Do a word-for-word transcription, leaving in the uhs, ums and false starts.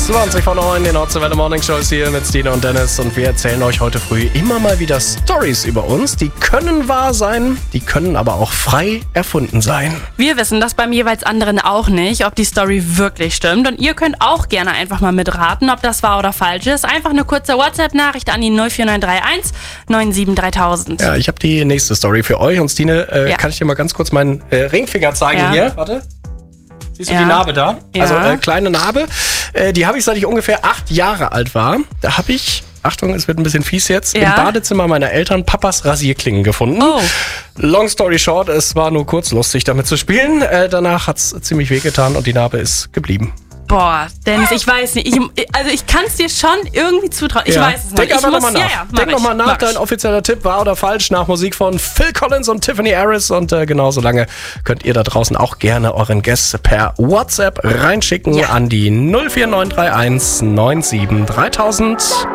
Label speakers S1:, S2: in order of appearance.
S1: zwanzig vor neun, die Nordseewelle Morning Show ist hier mit Stine und Dennis und wir erzählen euch heute früh immer mal wieder Stories über uns. Die können wahr sein, die können aber auch frei erfunden sein.
S2: Wir wissen das beim jeweils anderen auch nicht, ob die Story wirklich stimmt. Und ihr könnt auch gerne einfach mal mitraten, ob das wahr oder falsch ist. Einfach eine kurze WhatsApp-Nachricht an die null vier neun drei eins neun sieben dreitausend.
S1: Ja, ich habe die nächste Story für euch und Stine, äh,
S2: Ja.
S1: kann ich dir mal ganz kurz meinen äh, Ringfinger zeigen
S2: Ja.
S1: hier? Warte. Siehst du
S2: Ja.
S1: die Narbe da?
S2: Ja.
S1: Also äh, kleine Narbe. Äh, die habe ich, seit ich ungefähr acht Jahre alt war. Da habe ich, Achtung, es wird ein bisschen fies jetzt,
S2: Ja.
S1: im Badezimmer meiner Eltern Papas Rasierklingen gefunden.
S2: Oh.
S1: Long story short, es war nur kurz lustig damit zu spielen. Äh, danach hat es ziemlich wehgetan und die Narbe ist geblieben.
S2: Boah, Dennis, ich weiß nicht. Ich, also ich kann es dir schon irgendwie zutrauen. Ich
S1: Ja.
S2: weiß es nicht.
S1: Denk
S2: ich
S1: einfach
S2: muss,
S1: nochmal nach.
S2: Ja, ja, mach
S1: Denk
S2: ich,
S1: nochmal nach,
S2: mach
S1: dein
S2: ich.
S1: offizieller Tipp, wahr oder falsch, nach Musik von Phil Collins und Tiffany Harris. Und äh, genauso lange könnt ihr da draußen auch gerne euren Guest per WhatsApp reinschicken
S2: Ja.
S1: an die null vier neun drei eins neun sieben dreitausend.